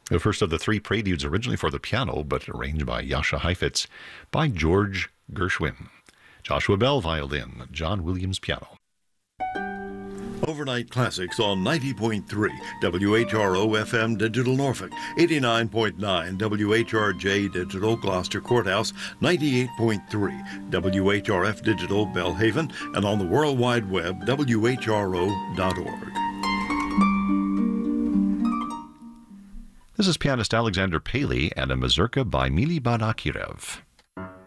The first of the three preludes originally for the piano, but arranged by Jascha Heifetz, by George Gershwin. Joshua Bell, violin. John Williams, piano. Overnight Classics on 90.3 WHRO FM Digital Norfolk, 89.9 WHRJ Digital Gloucester Courthouse, 98.3 WHRF Digital Belhaven, and on the World Wide Web, WHRO.org. This is pianist Alexander Paley and a mazurka by Mili Badakirev.